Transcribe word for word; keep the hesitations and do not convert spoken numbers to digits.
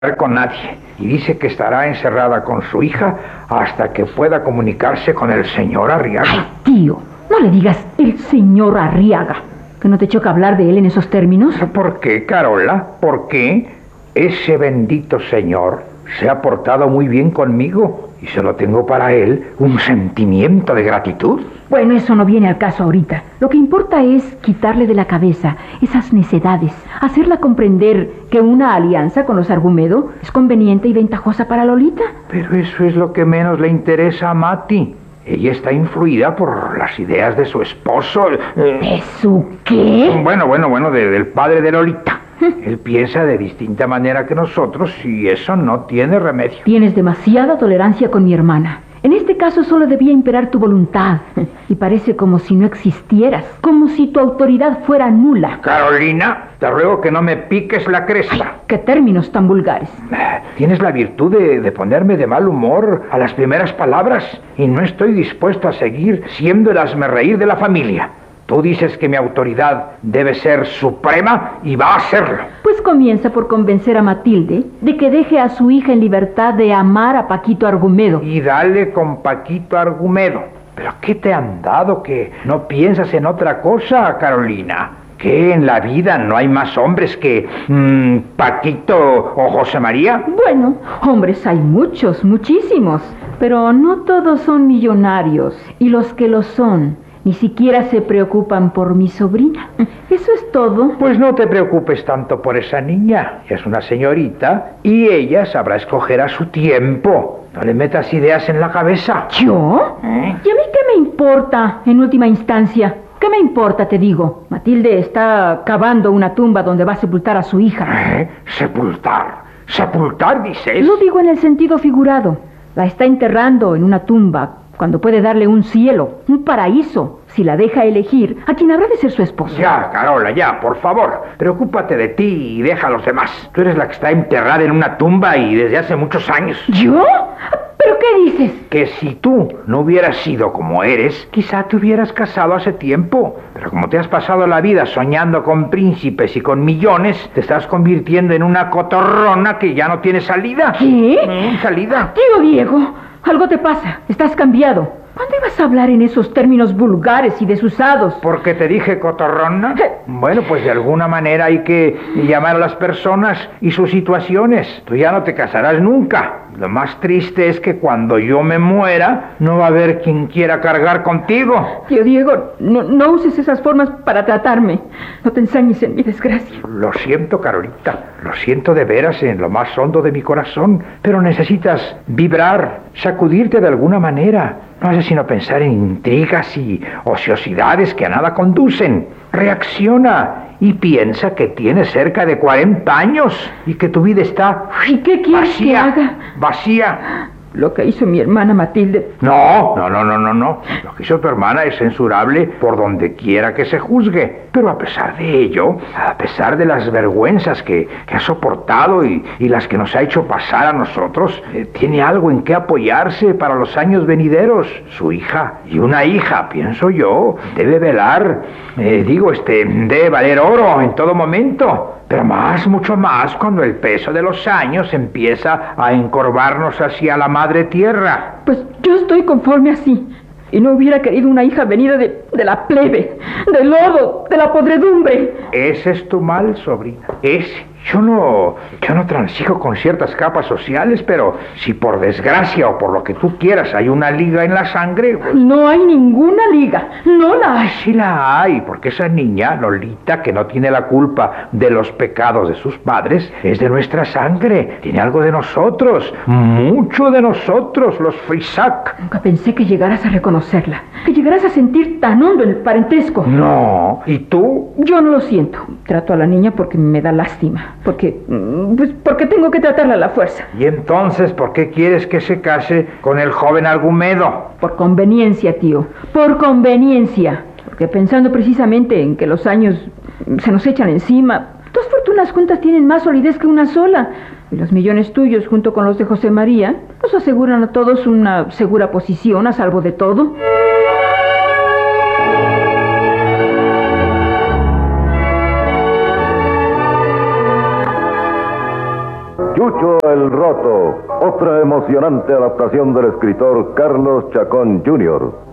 con nadie y dice que estará encerrada con su hija hasta que pueda comunicarse con el señor Arriaga. Ay, tío, no le digas el señor Arriaga. ¿Que no te choca hablar de él en esos términos? ¿Por qué, Carola? ¿Por qué? Ese bendito señor se ha portado muy bien conmigo y solo tengo para él un sentimiento de gratitud. Bueno, eso no viene al caso ahorita. Lo que importa es quitarle de la cabeza esas necedades, hacerla comprender que una alianza con los Argumedo es conveniente y ventajosa para Lolita. Pero eso es lo que menos le interesa a Mati. Ella está influida por las ideas de su esposo. Eh... ¿De su qué? Bueno, bueno, bueno, de, del padre de Lolita. Él piensa de distinta manera que nosotros y eso no tiene remedio. Tienes demasiada tolerancia con mi hermana. En este caso solo debía imperar tu voluntad. Y parece como si no existieras, como si tu autoridad fuera nula. Carolina, te ruego que no me piques la cresta. Ay, qué términos tan vulgares. Tienes la virtud de, de ponerme de mal humor a las primeras palabras y no estoy dispuesto a seguir siendo el hazmerreír de la familia. Tú dices que mi autoridad debe ser suprema y va a serlo. Pues comienza por convencer a Matilde de que deje a su hija en libertad de amar a Paquito Argumedo. Y dale con Paquito Argumedo. ¿Pero qué te han dado que no piensas en otra cosa, Carolina? ¿Que en la vida no hay más hombres que mmm, Paquito o José María? Bueno, hombres hay muchos, muchísimos. Pero no todos son millonarios. Y los que lo son ni siquiera se preocupan por mi sobrina. Eso es todo. Pues no te preocupes tanto por esa niña. Es una señorita y ella sabrá escoger a su tiempo. No le metas ideas en la cabeza. ¿Yo? ¿Eh? ¿Y a mí qué me importa, en última instancia? ¿Qué me importa, te digo? Matilde está cavando una tumba donde va a sepultar a su hija. ¿Eh? ¿Sepultar? ¿Sepultar, dices? Lo digo en el sentido figurado. La está enterrando en una tumba cuando puede darle un cielo, un paraíso, si la deja elegir a quien habrá de ser su esposo. Ya, Carola, ya, por favor. Preocúpate de ti y deja a los demás. Tú eres la que está enterrada en una tumba y desde hace muchos años. ¿Yo? ¿Pero qué dices? Que si tú no hubieras sido como eres, quizá te hubieras casado hace tiempo. Pero como te has pasado la vida soñando con príncipes y con millones, te estás convirtiendo en una cotorrona que ya no tiene salida. ¿Qué? ¿Mm, salida? Tío Diego, algo te pasa. Estás cambiado. ¿Cuándo ibas a hablar en esos términos vulgares y desusados? ¿Porque te dije cotorrona? Bueno, pues de alguna manera hay que llamar a las personas y sus situaciones. Tú ya no te casarás nunca. Lo más triste es que cuando yo me muera, no va a haber quien quiera cargar contigo. Tío Diego, no, no uses esas formas para tratarme. No te ensañes en mi desgracia. Lo siento, Carolita. Lo siento de veras en lo más hondo de mi corazón. Pero necesitas vibrar, sacudirte de alguna manera. No haces sino pensar en intrigas y ociosidades que a nada conducen. Reacciona y piensa que tienes cerca de cuarenta años y que tu vida está... ¿Y qué quieres vacía, que haga? Vacía. Lo que hizo mi hermana Matilde... No, no, no, no, no, no. Lo que hizo tu hermana es censurable por donde quiera que se juzgue. Pero a pesar de ello, a pesar de las vergüenzas que, que ha soportado y, y las que nos ha hecho pasar a nosotros, eh, tiene algo en que apoyarse para los años venideros. Su hija y una hija, pienso yo, debe velar, eh, digo, este, debe valer oro en todo momento. Pero más, mucho más, cuando el peso de los años empieza a encorvarnos hacia la madre tierra. Pues yo estoy conforme así. Y no hubiera querido una hija venida de, de la plebe, del lodo, de la podredumbre. Ese es tu mal, sobrina. Ese. Yo no, yo no transijo con ciertas capas sociales, pero si por desgracia o por lo que tú quieras hay una liga en la sangre... Pues... No hay ninguna liga, no la hay. Sí la hay, porque esa niña, Lolita, que no tiene la culpa de los pecados de sus padres, es de nuestra sangre, tiene algo de nosotros, mucho de nosotros, los Frisac. Nunca pensé que llegaras a reconocerla, que llegaras a sentir tan hondo el parentesco. No, ¿y tú? Yo no lo siento, trato a la niña porque me da lástima. Porque, pues, porque tengo que tratarla a la fuerza. ¿Y entonces por qué quieres que se case con el joven Argumedo? Por conveniencia, tío. Por conveniencia. Porque pensando precisamente en que los años se nos echan encima, dos fortunas juntas tienen más solidez que una sola. Y los millones tuyos, junto con los de José María, nos aseguran a todos una segura posición a salvo de todo. Chucho el Roto, otra emocionante adaptación del escritor Carlos Chacón junior